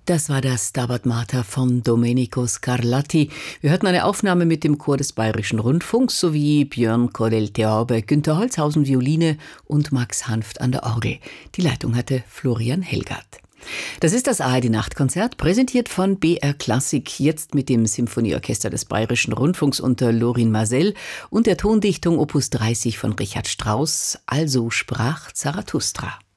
Das war das Stabat Mater von Domenico Scarlatti. Wir hörten eine Aufnahme mit dem Chor des Bayerischen Rundfunks sowie Björn Kodel Theorbe, Günter Holzhausen Violine und Max Hanft an der Orgel. Die Leitung hatte Florian Helgert. Das ist das ARD-Nachtkonzert, präsentiert von BR Klassik, jetzt mit dem Symphonieorchester des Bayerischen Rundfunks unter Lorin Maazel und der Tondichtung Opus 30 von Richard Strauss, Also sprach Zarathustra.